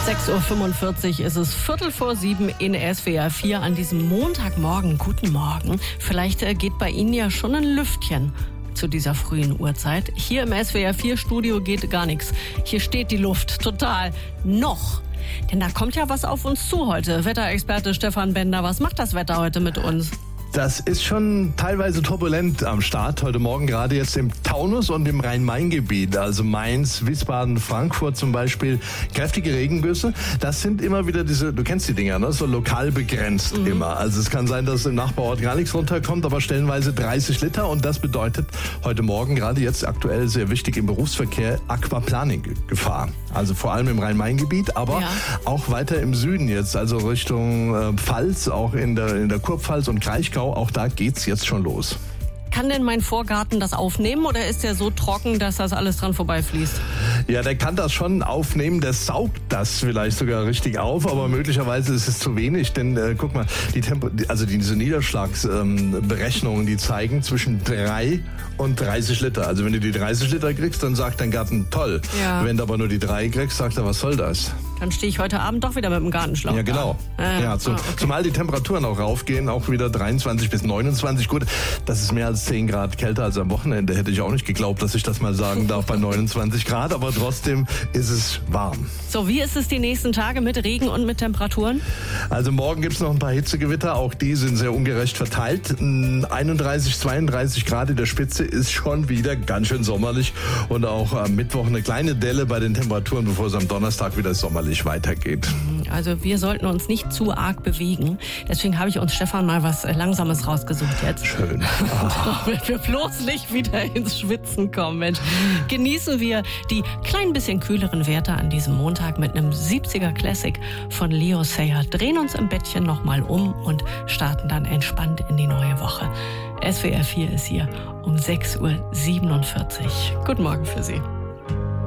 6.45 Uhr ist es 6:15 in SWR 4 an diesem Montagmorgen. Guten Morgen. Vielleicht geht bei Ihnen ja schon ein Lüftchen zu dieser frühen Uhrzeit. Hier im SWR 4 Studio geht gar nichts. Hier steht die Luft total. Noch. Denn da kommt ja was auf uns zu heute. Wetterexperte Stefan Bender, was macht das Wetter heute mit uns? Das ist schon teilweise turbulent am Start. Heute Morgen gerade jetzt im Taunus und im Rhein-Main-Gebiet, also Mainz, Wiesbaden, Frankfurt zum Beispiel, kräftige Regengüsse. Das sind immer wieder diese, du kennst die Dinger, ne? So lokal begrenzt immer. Also es kann sein, dass im Nachbarort gar nichts runterkommt, aber stellenweise 30 Liter. Und das bedeutet heute Morgen, gerade jetzt aktuell sehr wichtig im Berufsverkehr, Aquaplaning-Gefahr. Also vor allem im Rhein-Main-Gebiet, aber auch weiter im Süden jetzt, also Richtung Pfalz, auch in der Kurpfalz und Kraichgau. Auch da geht's jetzt schon los. Kann denn mein Vorgarten das aufnehmen oder ist der so trocken, dass das alles dran vorbeifließt? Ja, der kann das schon aufnehmen, der saugt das vielleicht sogar richtig auf, aber möglicherweise ist es zu wenig, denn guck mal, diese Niederschlagsberechnungen, die zeigen zwischen 3 und 30 Liter. Also wenn du die 30 Liter kriegst, dann sagt dein Garten toll. Ja. Wenn du aber nur die 3 kriegst, sagt er, was soll das? Dann stehe ich heute Abend doch wieder mit dem Gartenschlauch. Ja, genau. Okay. Zumal die Temperaturen auch raufgehen, auch wieder 23 bis 29. Gut, das ist mehr als 10 Grad kälter als am Wochenende. Hätte ich auch nicht geglaubt, dass ich das mal sagen darf bei 29 Grad, aber trotzdem ist es warm. So, wie ist es die nächsten Tage mit Regen und mit Temperaturen? Also morgen gibt es noch ein paar Hitzegewitter, auch die sind sehr ungerecht verteilt. 31, 32 Grad in der Spitze ist schon wieder ganz schön sommerlich und auch am Mittwoch eine kleine Delle bei den Temperaturen, bevor es am Donnerstag wieder sommerlich weitergeht. Also wir sollten uns nicht zu arg bewegen. Deswegen habe ich uns, Stefan, mal was Langsames rausgesucht jetzt. Schön. Damit wir bloß nicht wieder ins Schwitzen kommen, Mensch. Genießen wir die klein bisschen kühleren Werte an diesem Montag mit einem 70er Classic von Leo Sayer. Drehen uns im Bettchen nochmal um und starten dann entspannt in die neue Woche. SWR 4 ist hier um 6.47 Uhr. Guten Morgen für Sie.